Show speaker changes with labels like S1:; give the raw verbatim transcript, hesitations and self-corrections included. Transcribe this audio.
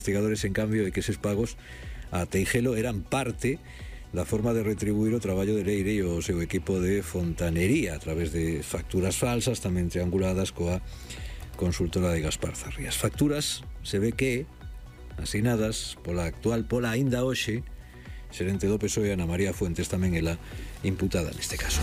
S1: investigadores, en cambio, de que eses pagos a Teijelo eran parte da forma de retribuir o traballo de Leire e o seu equipo de fontanería a través de facturas falsas, tamén trianguladas coa consultora de Gaspar Zarrías. Facturas, se ve que, asinadas pola actual, pola aínda hoxe, xerente do P S O E, Ana María Fuentes, tamén ela imputada neste caso.